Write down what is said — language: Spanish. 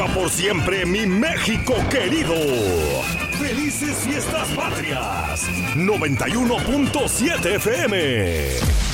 por siempre mi México querido. ¡Felices Fiestas Patrias! 91.7 FM.